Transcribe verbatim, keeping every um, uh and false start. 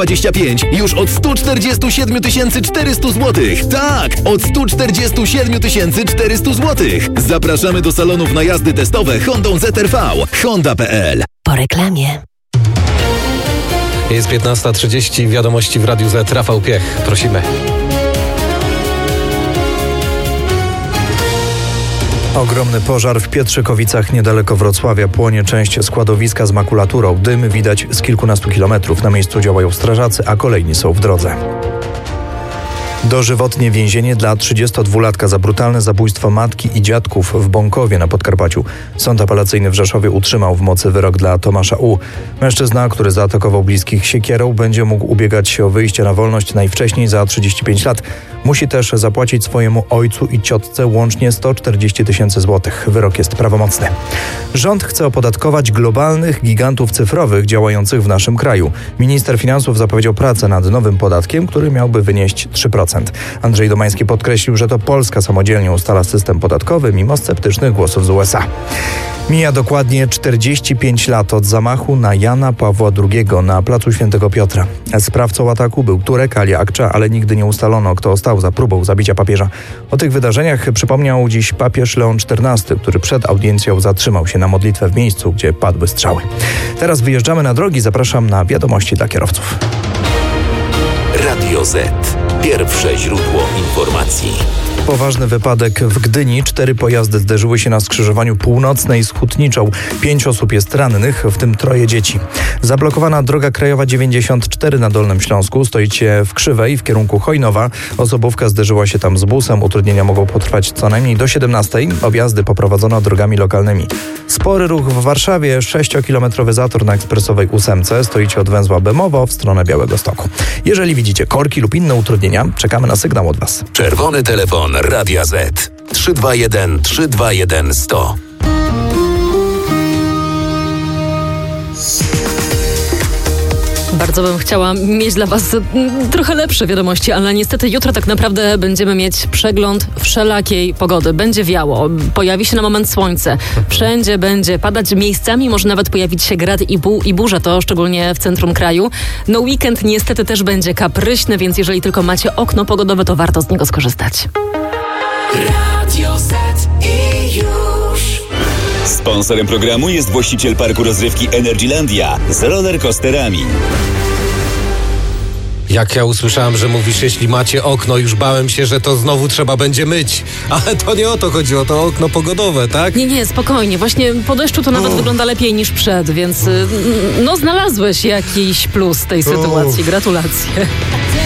dwadzieścia pięć już od sto czterdzieści siedem tysięcy czterysta złotych. Tak, od sto czterdzieści siedem tysięcy czterysta złotych. Zapraszamy do salonów na jazdy testowe Hondą Z R V. Honda kropka p l. Po reklamie. Jest piętnasta trzydzieści, wiadomości w Radiu Z. Rafał Piech, prosimy. Ogromny pożar w Pietrzykowicach niedaleko Wrocławia. Płonie część składowiska z makulaturą. Dym widać z kilkunastu kilometrów. Na miejscu działają strażacy, a kolejni są w drodze. Dożywotnie więzienie dla trzydziestodwulatka za brutalne zabójstwo matki i dziadków w Bąkowie na Podkarpaciu. Sąd apelacyjny w Rzeszowie utrzymał w mocy wyrok dla Tomasza U. Mężczyzna, który zaatakował bliskich siekierą, będzie mógł ubiegać się o wyjście na wolność najwcześniej za trzydzieści pięć lat. Musi też zapłacić swojemu ojcu i ciotce łącznie sto czterdzieści tysięcy złotych. Wyrok jest prawomocny. Rząd chce opodatkować globalnych gigantów cyfrowych działających w naszym kraju. Minister finansów zapowiedział pracę nad nowym podatkiem, który miałby wynieść trzy procent. Andrzej Domański podkreślił, że to Polska samodzielnie ustala system podatkowy mimo sceptycznych głosów z U S A. Mija dokładnie czterdzieści pięć lat od zamachu na Jana Pawła drugiego na placu Świętego Piotra. Sprawcą ataku był Turek Ali Akcza, ale nigdy nie ustalono, kto stał za próbą zabicia papieża. O tych wydarzeniach przypomniał dziś papież Leon czternasty, który przed audiencją zatrzymał się na modlitwę w miejscu, gdzie padły strzały. Teraz wyjeżdżamy na drogi. Zapraszam na wiadomości dla kierowców. Radio Z. Pierwsze źródło informacji. Poważny wypadek w Gdyni. Cztery pojazdy zderzyły się na skrzyżowaniu Północnej z Hutniczą. Pięć osób jest rannych, w tym troje dzieci. Zablokowana droga krajowa dziewięćdziesiąt cztery na Dolnym Śląsku. Stoicie w Krzywej w kierunku Chojnowa. Osobówka zderzyła się tam z busem. Utrudnienia mogą potrwać co najmniej do siedemnastej. Objazdy poprowadzono drogami lokalnymi. Spory ruch w Warszawie. sześciokilometrowy zator na ekspresowej ósemce. Stoicie od węzła Bemowo w stronę Białegostoku. Jeżeli widzicie korki lub inne utrudnienia, czekamy na sygnał od Was. Czerwony telefon Radia Z. trzy dwa jeden trzy dwa jeden sto. Bardzo bym chciała mieć dla Was trochę lepsze wiadomości, ale niestety jutro tak naprawdę będziemy mieć przegląd wszelakiej pogody. Będzie wiało, pojawi się na moment słońce, wszędzie będzie padać, miejscami może nawet pojawić się grad i, bu- i burza, to szczególnie w centrum kraju. No weekend niestety też będzie kapryśny, więc jeżeli tylko macie okno pogodowe, to warto z niego skorzystać. Radio Z i już. Sponsorem programu jest właściciel parku rozrywki Energylandia z rollercoasterami. Jak ja usłyszałem, że mówisz, jeśli macie okno, już bałem się, że to znowu trzeba będzie myć. Ale to nie o to chodziło, to okno pogodowe, tak? Nie, nie, spokojnie. Właśnie po deszczu to nawet Uff. wygląda lepiej niż przed, więc no znalazłeś jakiś plus tej sytuacji. Uff. Gratulacje.